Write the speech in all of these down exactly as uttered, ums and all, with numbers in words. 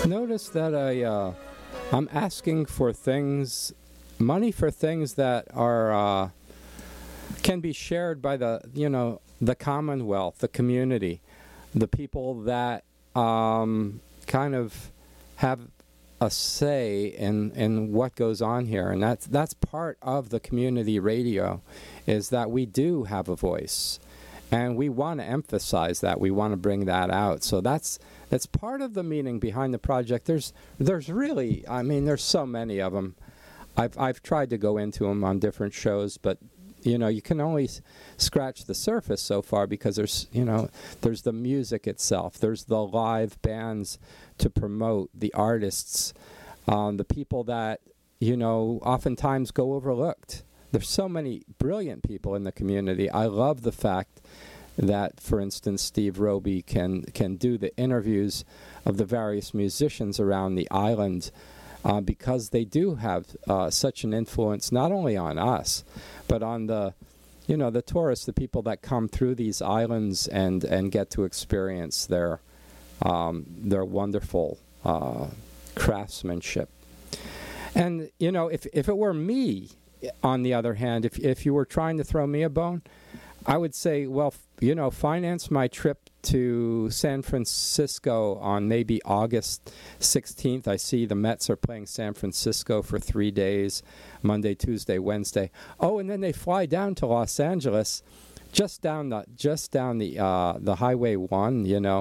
noticed that I, uh, I'm asking for things, money for things that are uh, can be shared by the, you know, the Commonwealth, the community, the people that um, kind of have a say in, in what goes on here. And that's, that's part of the community radio, is that we do have a voice. And we want to emphasize that. We want to bring that out. So that's that's part of the meaning behind the project. There's there's really, I mean, there's so many of them. I've I've tried to go into them on different shows, but you know, you can only s- scratch the surface so far, because there's you know there's the music itself. There's the live bands to promote the artists, um, the people that you know oftentimes go overlooked. There's so many brilliant people in the community. I love the fact that, for instance, Steve Roby can can do the interviews of the various musicians around the island, uh, because they do have uh, such an influence not only on us, but on the, you know, the tourists, the people that come through these islands and, and get to experience their um, their wonderful uh, craftsmanship. And you know, if if it were me, on the other hand, if if you were trying to throw me a bone, I would say, well, f- you know, finance my trip to San Francisco on maybe August sixteenth. I see the Mets are playing San Francisco for three days, Monday, Tuesday, Wednesday. Oh, and then they fly down to Los Angeles, just down the just down the uh, the Highway One, you know,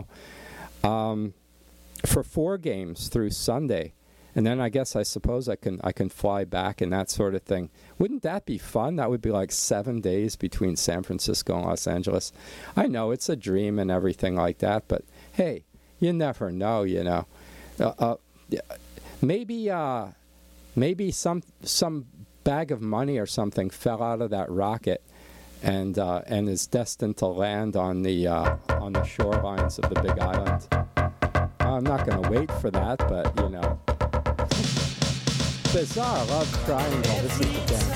um, for four games through Sunday. And then I guess I suppose I can I can fly back and that sort of thing. Wouldn't that be fun? That would be like seven days between San Francisco and Los Angeles. I know it's a dream and everything like that, but hey, you never know, you know. Uh, uh, maybe uh, maybe some some bag of money or something fell out of that rocket and uh, and is destined to land on the uh, on the shorelines of the Big Island. I'm not going to wait for that, but you know. Bizarre Love Triangle. This is the dance.